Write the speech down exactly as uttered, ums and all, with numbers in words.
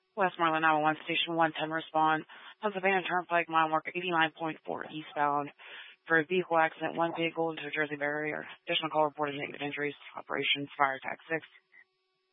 Westmoreland nine one one Station one ten respond. Pennsylvania Turnpike, mile marker eighty-nine point four eastbound. For a vehicle accident, one vehicle into a Jersey barrier. Additional call reported negative injuries. Operations Fire Attack six.